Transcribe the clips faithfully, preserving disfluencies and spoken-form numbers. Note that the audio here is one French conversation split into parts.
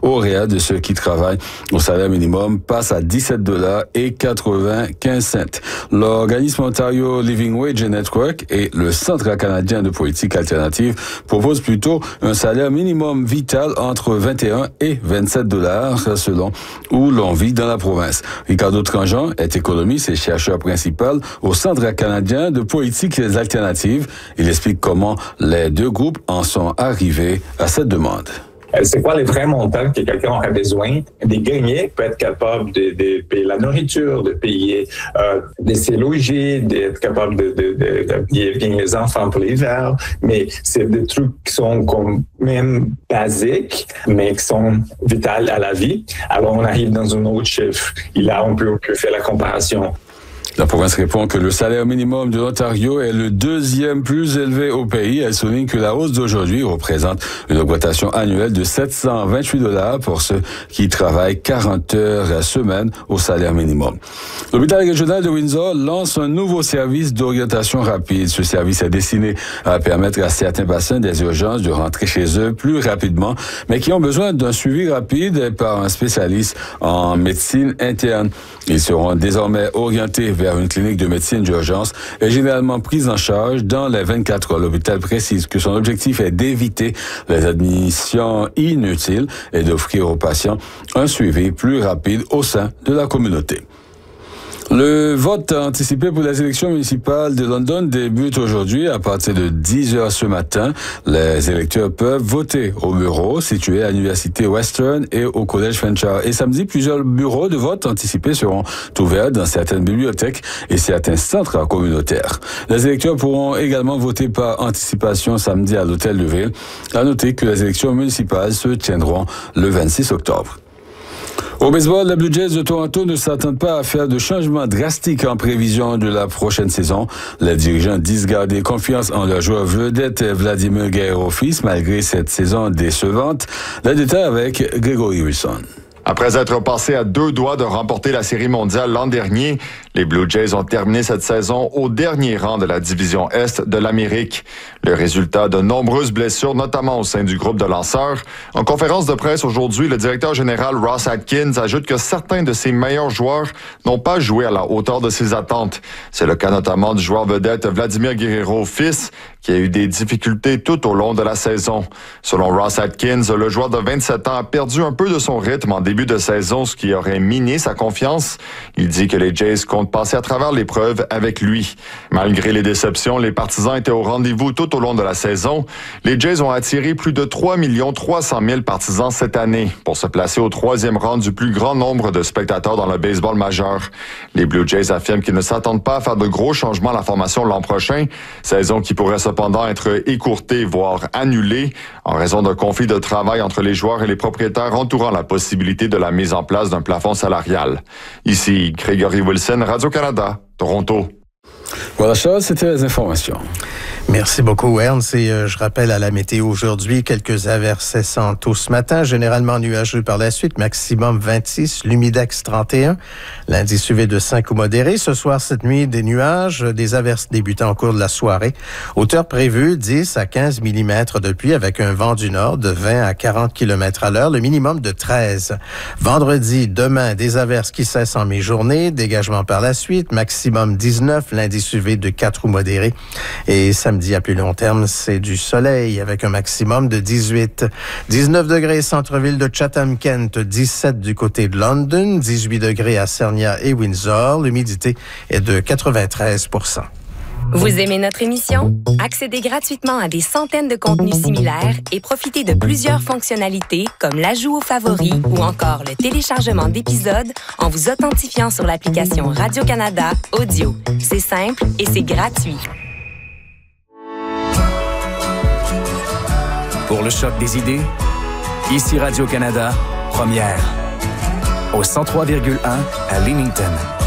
horaire de ceux qui travaillent au salaire minimum passe à dix-sept dollars et quatre-vingt-quinze cents. L'organisme Ontario Living Wage Network et le Centre canadien de politique alternative proposent plutôt un salaire minimum vital entre vingt et un et vingt-sept dollars selon où l'on vit dans la province. Ricardo Tranjean est économiste et chercheur principal au Centre canadien de politique alternative. Il explique comment les deux groupes en sont arrivés à cette demande. C'est quoi les vrais montants que quelqu'un aurait besoin de gagner pour être capable de, de payer la nourriture, de payer, euh, de se loger, d'être capable de, de, de, de payer bien les enfants pour l'hiver. Mais c'est des trucs qui sont quand même basiques, mais qui sont vitaux à la vie. Alors on arrive dans un autre chiffre. Et là, on peut, on peut faire la comparaison. La province répond que le salaire minimum de l'Ontario est le deuxième plus élevé au pays. Elle souligne que la hausse d'aujourd'hui représente une augmentation annuelle de sept cent vingt-huit dollars pour ceux qui travaillent quarante heures à semaine au salaire minimum. L'hôpital régional de Windsor lance un nouveau service d'orientation rapide. Ce service est destiné à permettre à certains patients des urgences de rentrer chez eux plus rapidement, mais qui ont besoin d'un suivi rapide par un spécialiste en médecine interne. Ils seront désormais orientés vers une clinique de médecine d'urgence et généralement prise en charge dans les vingt-quatre heures. L'hôpital précise que son objectif est d'éviter les admissions inutiles et d'offrir aux patients un suivi plus rapide au sein de la communauté. Le vote anticipé pour les élections municipales de London débute aujourd'hui à partir de dix heures ce matin. Les électeurs peuvent voter au bureau situé à l'Université Western et au Collège Fanshawe. Et samedi, plusieurs bureaux de vote anticipés seront ouverts dans certaines bibliothèques et certains centres communautaires. Les électeurs pourront également voter par anticipation samedi à l'Hôtel de Ville. À noter que les élections municipales se tiendront le vingt-six octobre. Au baseball, les Blue Jays de Toronto ne s'attendent pas à faire de changements drastiques en prévision de la prochaine saison. Les dirigeants disent garder confiance en leur joueur vedette Vladimir Guerrero fils malgré cette saison décevante. Les détails avec Gregory Wilson. Après être passé à deux doigts de remporter la Série mondiale l'an dernier, les Blue Jays ont terminé cette saison au dernier rang de la division Est de l'Amérique. Le résultat de nombreuses blessures, notamment au sein du groupe de lanceurs. En conférence de presse aujourd'hui, le directeur général Ross Atkins ajoute que certains de ses meilleurs joueurs n'ont pas joué à la hauteur de ses attentes. C'est le cas notamment du joueur vedette Vladimir Guerrero fils, qui a eu des difficultés tout au long de la saison. Selon Ross Atkins, le joueur de vingt-sept ans a perdu un peu de son rythme en début de saison, ce qui aurait miné sa confiance. Il dit que les Jays comptent passer à travers l'épreuve avec lui. Malgré les déceptions, les partisans étaient au rendez-vous tout au long de la saison. Les Jays ont attiré plus de trois millions trois cent mille partisans cette année pour se placer au troisième rang du plus grand nombre de spectateurs dans le baseball majeur. Les Blue Jays affirment qu'ils ne s'attendent pas à faire de gros changements à la formation l'an prochain, saison qui pourrait cependant être écourtée, voire annulée, en raison d'un conflit de travail entre les joueurs et les propriétaires entourant la possibilité de la mise en place d'un plafond salarial. Ici, Gregory Wilson, Radio-Canada, Toronto. Voilà, Charles, c'était les informations. Merci beaucoup, Ernst. Et euh, je rappelle à la météo aujourd'hui, quelques averses cessantes tôt ce matin, généralement nuageux par la suite, maximum vingt-six, l'humidex trente et un, l'indice U V de cinq ou modéré. Ce soir, cette nuit, des nuages, des averses débutant au cours de la soirée. Hauteur prévue, dix à quinze millimètres de pluie avec un vent du nord de vingt à quarante kilomètres à l'heure, le minimum de treize. Vendredi, demain, des averses qui cessent en mi-journée, dégagement par la suite, maximum dix-neuf, l'indice U V de quatre ou modéré. Et samedi, à plus long terme, c'est du soleil avec un maximum de dix-huit. dix-neuf degrés centre-ville de Chatham-Kent, dix-sept du côté de London, dix-huit degrés à Sarnia et Windsor. L'humidité est de quatre-vingt-treize pour cent. Vous aimez notre émission? Accédez gratuitement à des centaines de contenus similaires et profitez de plusieurs fonctionnalités comme l'ajout aux favoris ou encore le téléchargement d'épisodes en vous authentifiant sur l'application Radio-Canada Audio. C'est simple et c'est gratuit. Pour le choc des idées, ici Radio-Canada, première. Au cent trois virgule un à Leamington.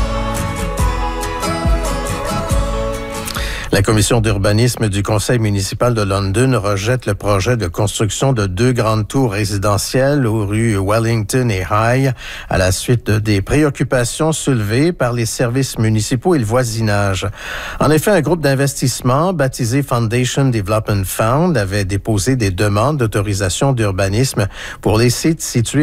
La commission d'urbanisme du conseil municipal de London rejette le projet de construction de deux grandes tours résidentielles aux rues Wellington et High à la suite des préoccupations soulevées par les services municipaux et le voisinage. En effet, un groupe d'investissement baptisé Foundation Development Fund avait déposé des demandes d'autorisation d'urbanisme pour les sites situés